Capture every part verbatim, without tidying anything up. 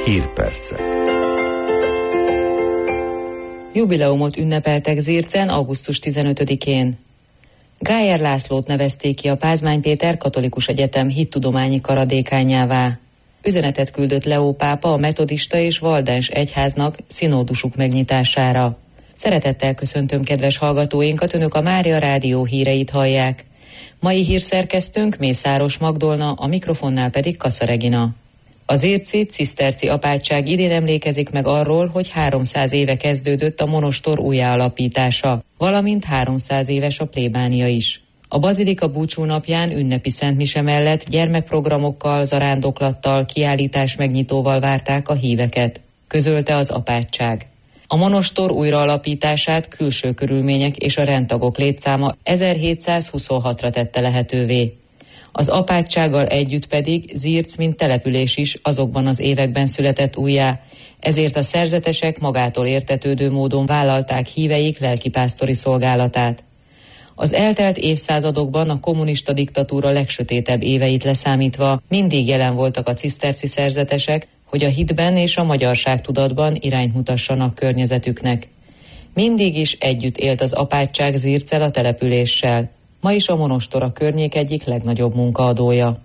Hírpercek. Jubileumot ünnepeltek Zircen augusztus tizenötödikén. Gájer Lászlót nevezték ki a Pázmány Péter Katolikus Egyetem hittudományi karadékánjává. Üzenetet küldött Leó pápa a metodista és valdens egyháznak szinódusuk megnyitására. Szeretettel köszöntöm kedves hallgatóinkat, Önök a Mária Rádió híreit hallják. Mai hírszerkesztőnk Mészáros Magdolna, a mikrofonnál pedig Kassa Regina. A zirci ciszterci apátság idén emlékezik meg arról, hogy háromszáz éve kezdődött a monostor újjáalapítása, valamint háromszáz éves a plébánia is. A bazilika búcsúnapján ünnepi szentmise mellett gyermekprogramokkal, zarándoklattal, kiállítás megnyitóval várták a híveket, közölte az apátság. A monostor újraalapítását külső körülmények és a rendtagok létszáma ezerhétszázhuszonhatra tette lehetővé. Az apátsággal együtt pedig Zirc mint település is azokban az években született újjá, ezért a szerzetesek magától értetődő módon vállalták híveik lelkipásztori szolgálatát. Az eltelt évszázadokban a kommunista diktatúra legsötétebb éveit leszámítva mindig jelen voltak a ciszterci szerzetesek, hogy a hitben és a magyarságtudatban irányt mutassanak környezetüknek. Mindig is együtt élt az apátság Zirccel a településsel. Ma is a monostor a környék egyik legnagyobb munkaadója.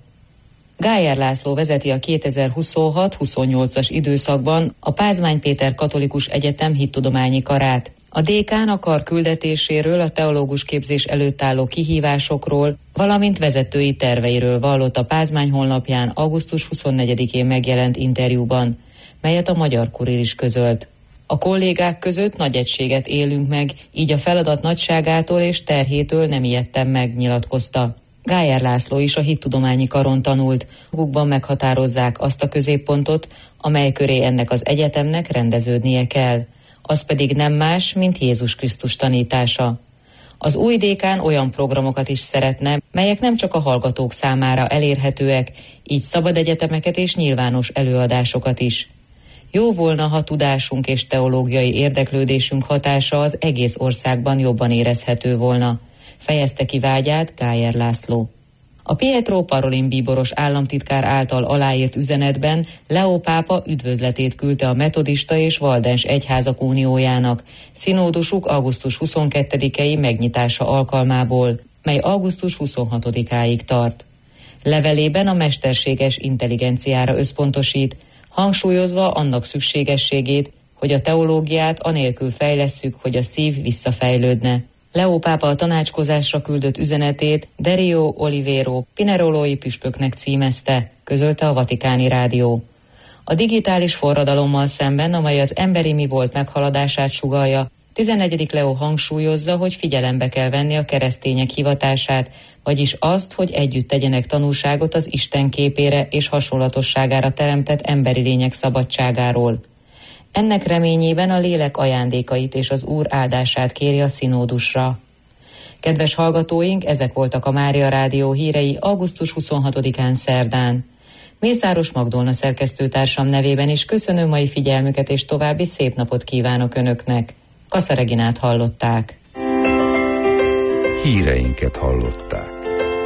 Gájer László vezeti a kétezer-huszonhat-huszonnyolcas időszakban a Pázmány Péter Katolikus Egyetem hittudományi karát. A dékán a kar küldetéséről, a teológus képzés előtt álló kihívásokról, valamint vezetői terveiről vallott a Pázmány honlapján augusztus huszonnegyedikén megjelent interjúban, melyet a Magyar Kurír is közölt. A kollégák között nagy egységet élünk meg, így a feladat nagyságától és terhétől nem ijedtem meg, nyilatkozta. Gájer László is a hittudományi karon tanult, magukban meghatározzák azt a középpontot, amely köré ennek az egyetemnek rendeződnie kell. Az pedig nem más, mint Jézus Krisztus tanítása. Az új dékán olyan programokat is szeretne, melyek nem csak a hallgatók számára elérhetőek, így szabad egyetemeket és nyilvános előadásokat is. Jó volna, ha tudásunk és teológiai érdeklődésünk hatása az egész országban jobban érezhető volna, fejezte ki vágyát Gájer László. A Pietro Parolin bíboros államtitkár által aláírt üzenetben Leó pápa üdvözletét küldte a metodista és valdens egyházak uniójának szinódusuk augusztus huszonkettedikei megnyitása alkalmából, mely augusztus huszonhatodikáig tart. Levelében a mesterséges intelligenciára összpontosít, hangsúlyozva annak szükségességét, hogy a teológiát anélkül fejlesszük, hogy a szív visszafejlődne. Leó pápa a tanácskozásra küldött üzenetét Derio Olivero pinerolói püspöknek címezte, közölte a Vatikáni Rádió. A digitális forradalommal szemben, amely az emberi mi volt meghaladását sugallja, tizennegyedik Leó hangsúlyozza, hogy figyelembe kell venni a keresztények hivatását, vagyis azt, hogy együtt tegyenek tanúságot az Isten képére és hasonlatosságára teremtett emberi lények szabadságáról. Ennek reményében a lélek ajándékait és az Úr áldását kéri a szinódusra. Kedves hallgatóink, ezek voltak a Mária Rádió hírei augusztus huszonhatodikán szerdán. Mészáros Magdolna szerkesztőtársam nevében is köszönöm mai figyelmüket, és további szép napot kívánok Önöknek. Kassa Reginát hallották. Híreinket hallották.